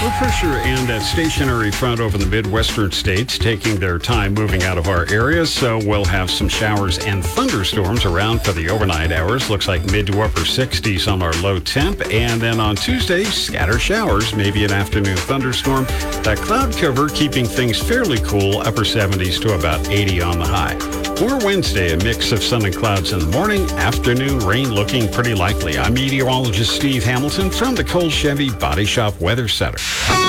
Well, for sure, and that stationary front over the Midwestern states taking their time moving out of our areas, so we'll have some showers and thunderstorms around for the overnight hours. Looks like mid to upper 60s on our low temp, and then on Tuesday, scatter showers, maybe an afternoon thunderstorm. That cloud cover keeping things fairly cool, upper 70s to about 80 on the high. For Wednesday, a mix of sun and clouds in the morning, afternoon rain looking pretty likely. I'm meteorologist Steve Hamilton from the Cole Chevy Body Shop Weather Center.